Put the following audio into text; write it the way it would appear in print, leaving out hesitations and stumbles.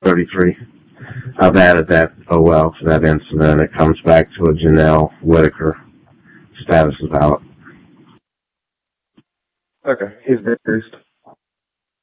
33. I've added that OL to that incident. It comes back to a Janelle Whitaker. Status is out. Okay, he's decreased.